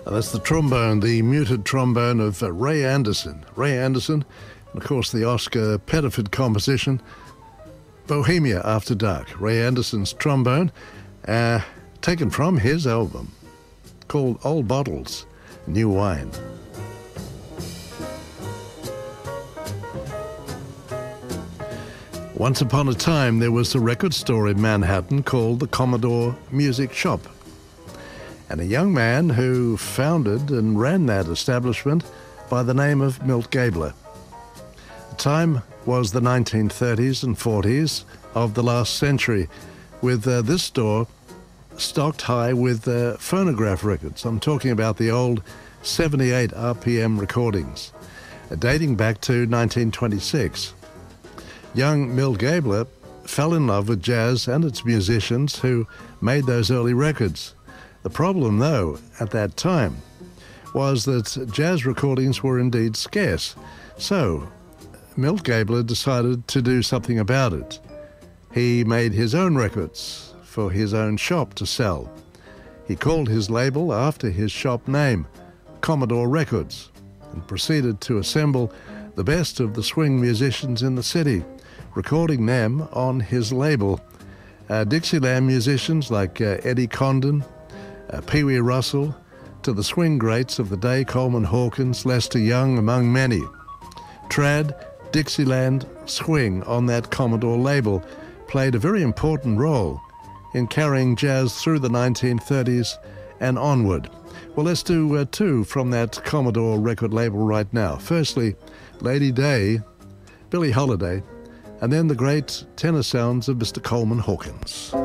That's the trombone, the muted trombone of Ray Anderson. Ray Anderson, and of course the Oscar Pettiford composition, Bohemia After Dark. Ray Anderson's trombone, taken from his album called Old Bottles, New Wine. Once upon a time, there was a record store in Manhattan called the Commodore Music Shop. And a young man who founded and ran that establishment by the name of Milt Gabler. The time was the 1930s and 40s of the last century, with this store stocked high with phonograph records. I'm talking about the old 78 RPM recordings, dating back to 1926. Young Milt Gabler fell in love with jazz and its musicians who made those early records. The problem, though, at that time, was that jazz recordings were indeed scarce. So, Milt Gabler decided to do something about it. He made his own records for his own shop to sell. He called his label after his shop name, Commodore Records, and proceeded to assemble the best of the swing musicians in the city, recording them on his label. Dixieland musicians like Eddie Condon, Pee Wee Russell, to the swing greats of the day, Coleman Hawkins, Lester Young, among many. Trad, Dixieland, swing on that Commodore label played a very important role in carrying jazz through the 1930s and onward. Well, let's do two from that Commodore record label right now. Firstly, Lady Day, Billie Holiday, and then the great tenor sounds of Mr. Coleman Hawkins.